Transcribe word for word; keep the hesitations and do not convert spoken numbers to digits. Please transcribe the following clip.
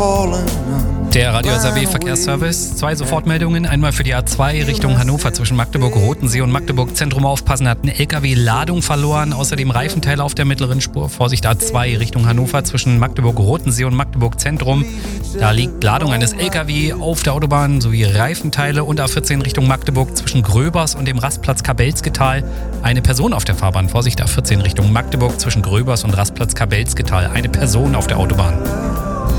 Der Radio S R W Verkehrsservice. Zwei Sofortmeldungen. Einmal für die A zwei Richtung Hannover zwischen Magdeburg-Rotensee und Magdeburg-Zentrum aufpassen. Hat ein L K W Ladung verloren. Außerdem Reifenteile auf der mittleren Spur. Vorsicht A zwei Richtung Hannover zwischen Magdeburg-Rotensee und Magdeburg-Zentrum. Da liegt Ladung eines L K W auf der Autobahn sowie Reifenteile. Und A vierzehn Richtung Magdeburg zwischen Gröbers und dem Rastplatz Kabelsketal. Eine Person auf der Fahrbahn. Vorsicht A vierzehn Richtung Magdeburg zwischen Gröbers und Rastplatz Kabelsketal. Eine Person auf der Autobahn.